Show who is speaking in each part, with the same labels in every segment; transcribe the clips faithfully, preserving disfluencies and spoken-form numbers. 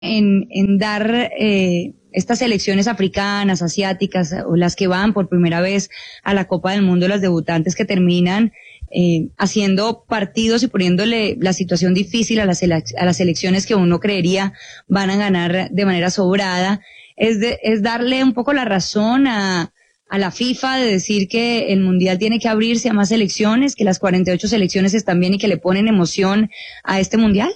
Speaker 1: en, en dar eh, estas selecciones africanas, asiáticas, o las que van por primera vez a la Copa del Mundo, las debutantes que terminan eh, haciendo partidos y poniéndole la situación difícil a las, a las selecciones que uno creería van a ganar de manera sobrada, es, de, es darle un poco la razón a, a la FIFA de decir que el Mundial tiene que abrirse a más selecciones, que las cuarenta y ocho selecciones están bien y que le ponen emoción a este Mundial.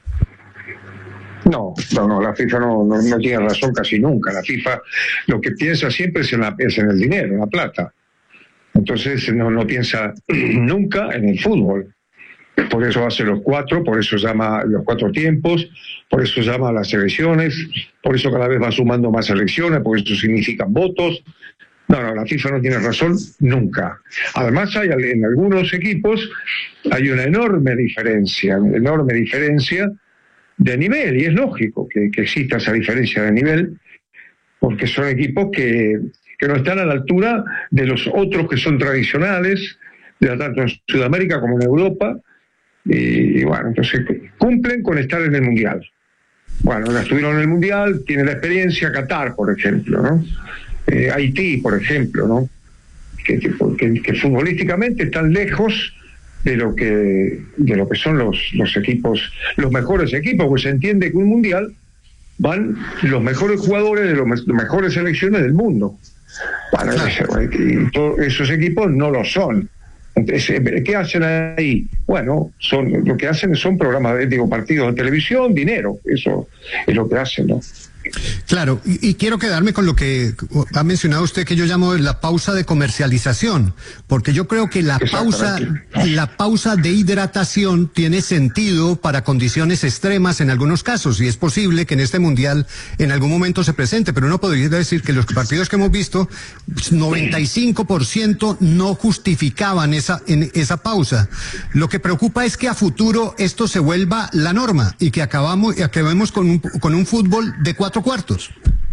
Speaker 2: No, no, no, la FIFA no, no, no tiene razón casi nunca. La FIFA lo que piensa siempre es en, la, es en el dinero, en la plata. Entonces no, no piensa nunca en el fútbol. Por eso hace los cuatro, por eso llama los cuatro tiempos, por eso llama a las selecciones, por eso cada vez va sumando más selecciones, porque eso significan votos. No, no, la FIFA no tiene razón nunca. Además, hay en algunos equipos hay una enorme diferencia, una enorme diferencia de nivel, y es lógico que, que exista esa diferencia de nivel, porque son equipos que, que no están a la altura de los otros que son tradicionales, de tanto en Sudamérica como en Europa, y, y bueno, entonces cumplen con estar en el Mundial. Bueno, ya estuvieron en el Mundial, tienen la experiencia. Qatar, por ejemplo, ¿no? Eh, Haití, por ejemplo, ¿no? Que, que, que futbolísticamente están lejos de lo que de lo que son los, los equipos, los mejores equipos, pues se entiende que un mundial van los mejores jugadores de las mejores selecciones del mundo. Bueno, claro. Y todos esos equipos no lo son. Entonces, ¿qué hacen ahí? Bueno, son lo que hacen son programas, de, digo, partidos de televisión, dinero, eso es lo que hacen, ¿no?
Speaker 3: Claro, y, y quiero quedarme con lo que ha mencionado usted, que yo llamo la pausa de comercialización, porque yo creo que la pausa, la pausa de hidratación tiene sentido para condiciones extremas en algunos casos, y es posible que en este mundial en algún momento se presente, pero uno podría decir que los partidos que hemos visto, noventa y cinco por ciento no justificaban esa, en, esa pausa. Lo que preocupa es que a futuro esto se vuelva la norma y que acabamos, acabemos con un, con un fútbol de cuatro cuartos.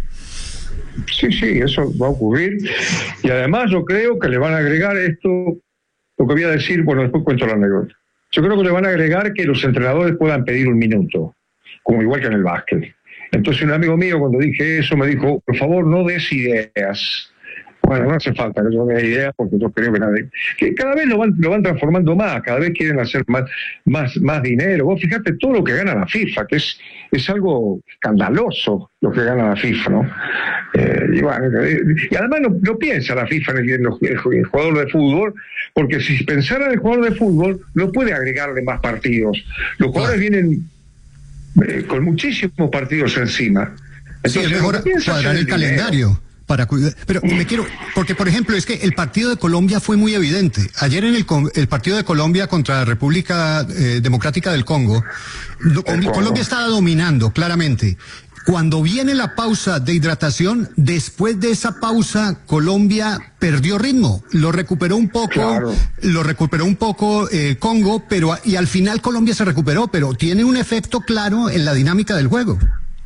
Speaker 2: Sí, sí, eso va a ocurrir. Y además yo creo que le van a agregar esto, lo que voy a decir, bueno, después cuento la anécdota. Yo creo que le van a agregar que los entrenadores puedan pedir un minuto, como igual que en el básquet. Entonces un amigo mío, cuando dije eso, me dijo, por favor, no des ideas. Bueno, no hace falta que yo dé ideas, porque yo creo que, nadie, que cada vez lo van, lo van transformando más, cada vez quieren hacer más, más, más dinero. Vos fíjate todo lo que gana la FIFA, que es, es algo escandaloso lo que gana la FIFA, ¿no? Eh, y, bueno, y además no, no piensa la FIFA en el, en el jugador de fútbol, porque si pensara en el jugador de fútbol, no puede agregarle más partidos. Los jugadores vienen eh, con muchísimos partidos encima.
Speaker 3: Entonces, sí, es mejor cuadrar el, el calendario. Para cuidar, pero me quiero, porque por ejemplo es que el partido de Colombia fue muy evidente. Ayer en el, el partido de Colombia contra la República eh, Democrática del Congo, Colombia estaba dominando claramente. Cuando viene la pausa de hidratación, después de esa pausa Colombia perdió ritmo, lo recuperó un poco, claro. lo recuperó un poco eh, Congo, pero y al final Colombia se recuperó, pero tiene un efecto claro en la dinámica del juego.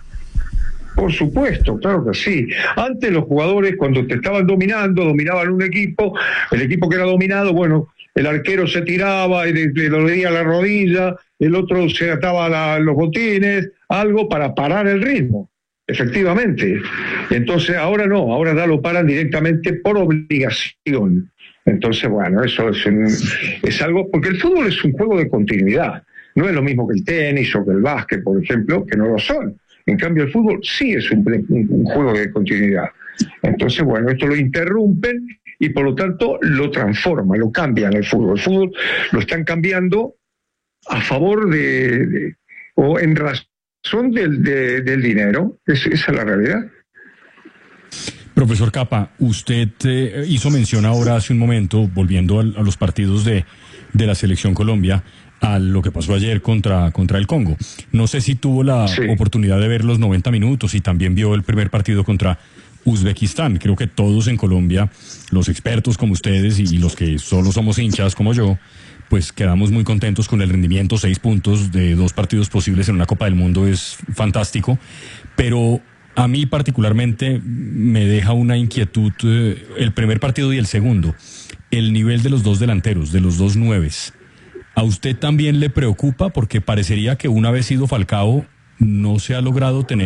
Speaker 2: Por supuesto, claro que sí. Antes los jugadores, cuando te estaban dominando, dominaban un equipo, el equipo que era dominado, bueno, el arquero se tiraba y le, le dolía la rodilla, el otro se ataba la, los botines, algo para parar el ritmo, efectivamente. Entonces ahora no, ahora ya lo paran directamente por obligación. Entonces, bueno, eso es, un, es algo, porque el fútbol es un juego de continuidad, no es lo mismo que el tenis o que el básquet, por ejemplo, que no lo son. En cambio, el fútbol sí es un, un, un juego de continuidad. Entonces, bueno, esto lo interrumpen y por lo tanto lo transforman, lo cambian el fútbol. El fútbol lo están cambiando a favor de, de o en razón del, de, del dinero. Es, esa es la realidad.
Speaker 4: Profesor Capa, usted eh, hizo mención ahora hace un momento, volviendo a, a los partidos de, de la Selección Colombia, a lo que pasó ayer contra, contra el Congo. No sé si tuvo la sí. oportunidad de ver los noventa minutos y también vio el primer partido contra Uzbekistán. Creo que todos en Colombia, los expertos como ustedes y los que solo somos hinchas como yo, pues quedamos muy contentos con el rendimiento. Seis puntos de dos partidos posibles en una Copa del Mundo es fantástico, pero a mí particularmente me deja una inquietud eh, el primer partido y el segundo, el nivel de los dos delanteros, de los dos nueves. ¿A usted también le preocupa? Porque parecería que una vez ido Falcao, no se ha logrado tener